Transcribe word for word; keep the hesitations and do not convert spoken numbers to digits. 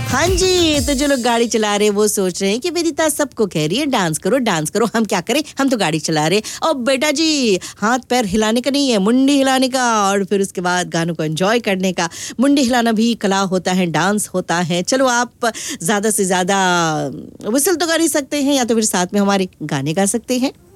हाँ जी, तो जो लोग गाड़ी चला रहे हैं वो सोच रहे हैं कि विदिता सबको कह रही है डांस करो डांस करो, हम क्या करें, हम तो गाड़ी चला रहे हैं। और बेटा जी, हाथ पैर हिलाने का नहीं है, मुंडी हिलाने का, और फिर उसके बाद गानों को एंजॉय करने का। मुंडी हिलाना भी कला होता है, डांस होता है। चलो, आप ज्यादा से ज्यादा विसल तो कर ही सकते हैं, या तो फिर साथ में हमारे गाने गा सकते हैं।